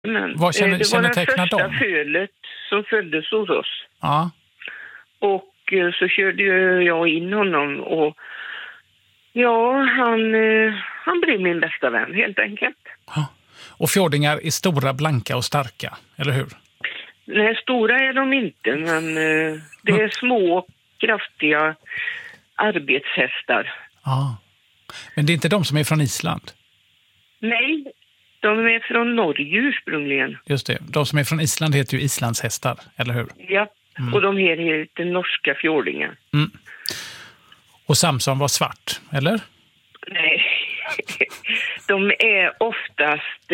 Men, vad kännetecknar det var dem? det första fölet som föddes hos oss. Ja. Och så körde jag in honom och ja, han blev min bästa vän helt enkelt. Ja. Och fjordingar är stora, blanka och starka, eller hur? Nej, stora är de inte, men det är små, kraftiga arbetshästar. Ja. Men det är inte de som är från Island? Nej, de är från Norge ursprungligen. Just det, de som är från Island heter ju islandshästar, eller hur? Ja, och de här heter norska fjordingar. Mm. Och Samson var svart, eller? Nej, de är oftast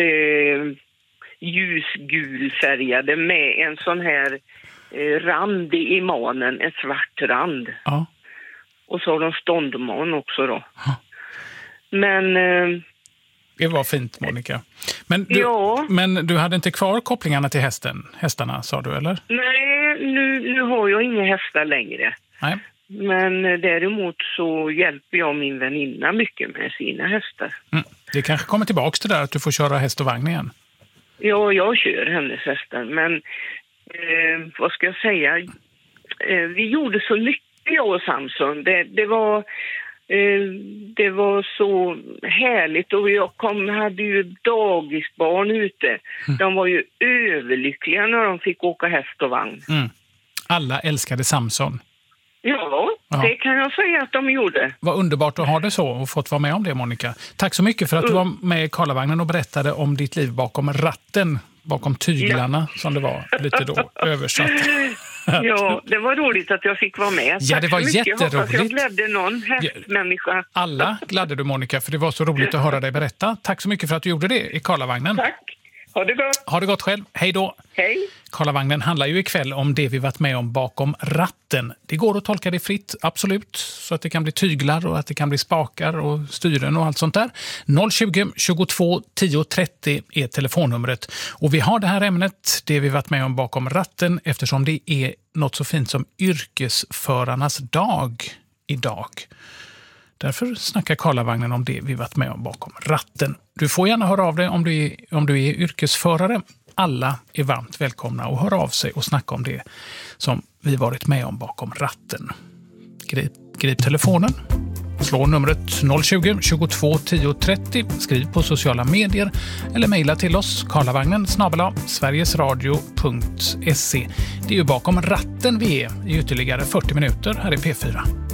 ljusgulfärgade med en sån här rand i manen, en svart rand. Ja. Och så har de ståndman också då. Ja. Men... det var fint, Monica. Men du hade inte kvar kopplingarna till hästarna, sa du, eller? Nej, nu har jag inga hästar längre. Nej. Men däremot så hjälper jag min väninna mycket med sina hästar. Mm. Det kanske kommer tillbaka till det där att du får köra häst och vagn igen. Ja, jag kör hennes hästar. Men vad ska jag säga? Vi gjorde så mycket, jag och Samson. Det var så härligt och jag hade ju dagisbarn ute. De var ju överlyckliga när de fick åka häst och vagn. Mm. Alla älskade Samson. Ja, det kan jag säga att de gjorde. Vad underbart att ha det så och fått vara med om det, Monica. Tack så mycket för att du var med i Karlavagnen och berättade om ditt liv bakom ratten, bakom tyglarna som det var lite då översatt. Ja, det var roligt att jag fick vara med. Ja, det var jätteroligt. Jag hoppas jag glädde någon hästmänniska. Alla gladde du, Monica, för det var så roligt att höra dig berätta. Tack så mycket för att du gjorde det i Karlavagnen. Tack. Ha det gott. Ha det gott själv. Hej då. Hej. Karlavagnen handlar ju ikväll om det vi varit med om bakom ratten. Det går att tolka det fritt, absolut. Så att det kan bli tyglar och att det kan bli spakar och styren och allt sånt där. 020 22 10 30 är telefonnumret. Och vi har det här ämnet, det vi varit med om bakom ratten, eftersom det är något så fint som yrkesförarnas dag idag. Därför snackar Karlavagnen om det vi varit med om bakom ratten. Du får gärna höra av dig om du är yrkesförare. Alla är varmt välkomna att höra av sig och snacka om det som vi varit med om bakom ratten. Grip telefonen. Slå numret 020 22 10 30. Skriv på sociala medier eller mejla till oss karlavagnen@sverigesradio.se. Det är ju bakom ratten vi är i ytterligare 40 minuter här i P4.